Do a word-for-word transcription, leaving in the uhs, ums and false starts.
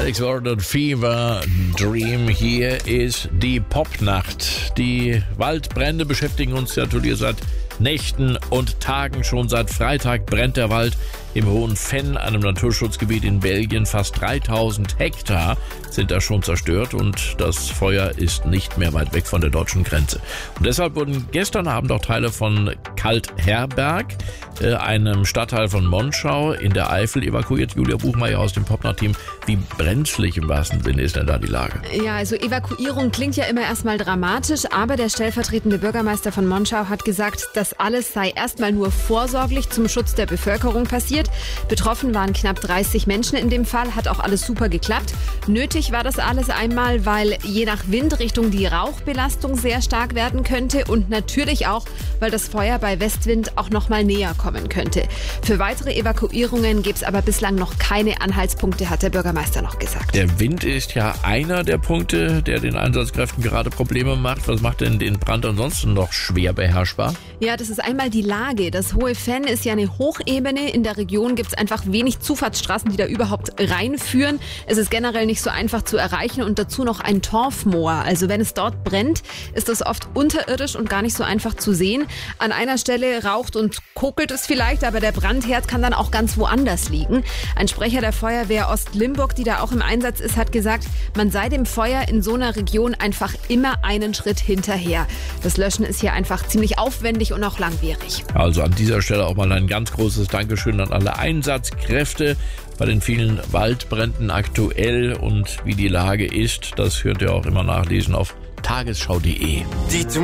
Alex Warren und Fever Dream. Hier ist die Popnacht. Die Waldbrände beschäftigen uns natürlich seit Nächten und Tagen. Schon seit Freitag brennt der Wald im Hohen Venn, einem Naturschutzgebiet in Belgien. Fast dreitausend Hektar sind da schon zerstört und das Feuer ist nicht mehr weit weg von der deutschen Grenze. Und deshalb wurden gestern Abend auch Teile von Kaltherberg, äh, einem Stadtteil von Monschau in der Eifel, evakuiert. Julia Buchmeier aus dem Popnacht-Team. Wie brenzlig im wahrsten Sinne ist denn da die Lage? Ja, also Evakuierung klingt ja immer erstmal dramatisch, aber der stellvertretende Bürgermeister von Monschau hat gesagt, das alles sei erstmal nur vorsorglich zum Schutz der Bevölkerung passiert. Betroffen waren knapp dreißig Menschen in dem Fall, hat auch alles super geklappt. Nötig war das alles einmal, weil je nach Windrichtung die Rauchbelastung sehr stark werden könnte und natürlich auch, weil das Feuer bei Westwind auch noch mal näher kommen könnte. Für weitere Evakuierungen gibt es aber bislang noch keine Anhaltspunkte, hat der Bürgermeister noch gesagt. Der Wind ist ja einer der Punkte, der den Einsatzkräften gerade Probleme macht. Was macht denn den Brand ansonsten noch schwer beherrschbar? Ja, das ist einmal die Lage. Das Hohe Venn ist ja eine Hochebene. In der Region gibt es einfach wenig Zufahrtsstraßen, die da überhaupt reinführen. Es ist generell nicht so einfach zu erreichen und dazu noch ein Torfmoor. Also wenn es dort brennt, ist das oft unterirdisch und gar nicht so einfach zu sehen. An einer Stelle raucht und kokelt es vielleicht, aber der Brandherd kann dann auch ganz woanders liegen. Ein Sprecher der Feuerwehr Ostlimburg, die da auch im Einsatz ist, hat gesagt, man sei dem Feuer in so einer Region einfach immer einen Schritt hinterher. Das Löschen ist hier einfach ziemlich aufwendig und auch langwierig. Also an dieser Stelle auch mal ein ganz großes Dankeschön an alle Einsatzkräfte bei den vielen Waldbränden aktuell, und wie die Lage ist, das könnt ihr auch immer nachlesen auf tagesschau punkt de.